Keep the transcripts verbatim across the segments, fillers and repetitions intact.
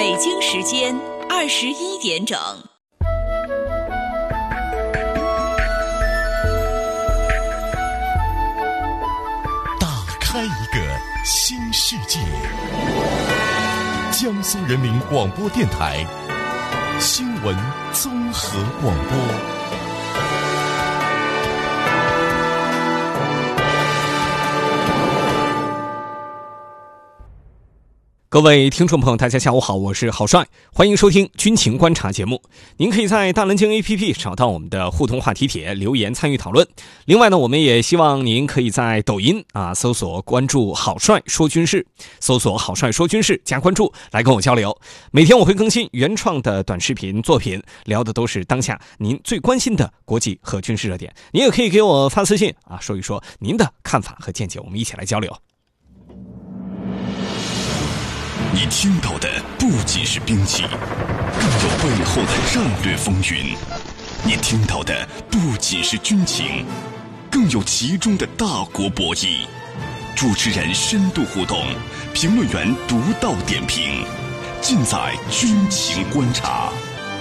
北京时间二十一点整。 打开一个新世界，江苏人民广播电台新闻综合广播。 各位听众朋友，大家下午好，我是郝帅，欢迎收听军情观察节目。您可以在大蓝鲸 A P P 找到我们的互动话题帖，留言参与讨论。另外呢，我们也希望您可以在抖音啊搜索关注郝帅说军事，搜索郝帅说军事加关注，来跟我交流。每天我会更新原创的短视频作品，聊的都是当下您最关心的国际和军事热点。您也可以给我发私信啊，说一说您的看法和见解，我们一起来交流。 你听到的不仅是兵器，更有背后的战略风云；你听到的不仅是军情，更有其中的大国博弈。主持人深度互动，评论员独到点评，尽在军情观察。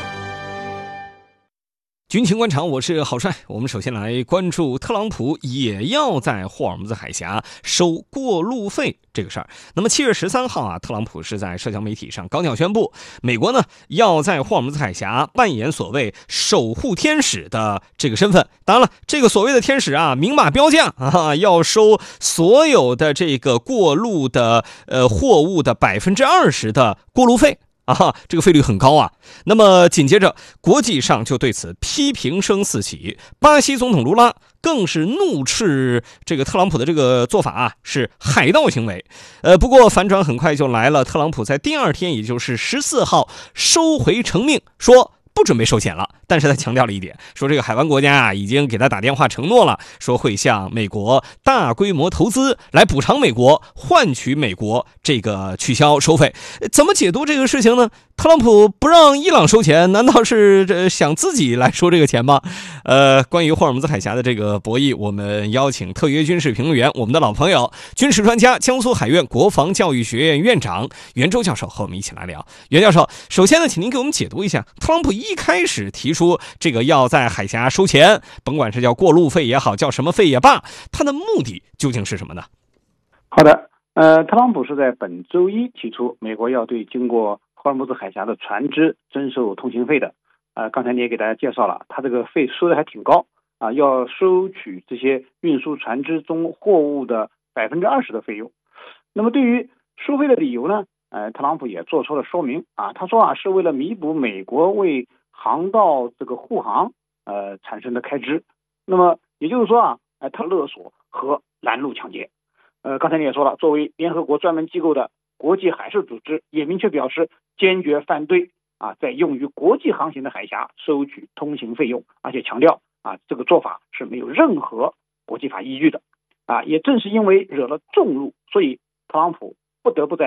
军情观察，我是郝帅。我们首先来关注特朗普也要在霍尔木兹海峡收过路费这个事儿。那么七月十三号啊，特朗普是在社交媒体上高调宣布，美国呢要在霍尔木兹海峡扮演所谓守护天使的这个身份。当然了，这个所谓的天使啊，明码标价啊，要收所有的这个过路的呃货物的百分之二十的过路费。啊，这个费率很高啊。那么紧接着，国际上就对此批评声四起。巴西总统卢拉更是怒斥这个特朗普的这个做法啊是海盗行为。呃，不过反转很快就来了，特朗普在第二天，也就是十四号收回成命，说不准备收钱了。但是他强调了一点，说这个海湾国家啊已经给他打电话承诺了，说会向美国大规模投资来补偿美国，换取美国这个取消收费。怎么解读这个事情呢？特朗普不让伊朗收钱，难道是这想自己来收这个钱吗？呃，关于霍尔木兹海峡的这个博弈，我们邀请特约军事评论员，我们的老朋友，军事专家，江苏海院国防教育学院院长袁周教授和我们一起来聊。袁教授，首先呢，请您给我们解读一下，特朗普一开始提出这个要在海峡收钱，甭管是叫过路费也好，叫什么费也罢，他的目的究竟是什么呢？ 好的，呃，特朗普是在本周一提出，美国要对经过霍尔木兹海峡的船只征收通行费的。呃，刚才你也给大家介绍了，他这个费收的还挺高啊，要收取这些运输船只中货物的百分之二十的费用。那么对于收费的理由呢，呃，特朗普也做出了说明啊，他说啊，是为了弥补美国为航道这个护航呃产生的开支。那么也就是说啊，呃，他勒索和拦路抢劫。呃，刚才你也说了，作为联合国专门机构的国际海事组织也明确表示坚决反对啊，在用于国际航行的海峡收取通行费用，而且强调啊，这个做法是没有任何国际法依据的啊。也正是因为惹了众怒，所以特朗普不得不在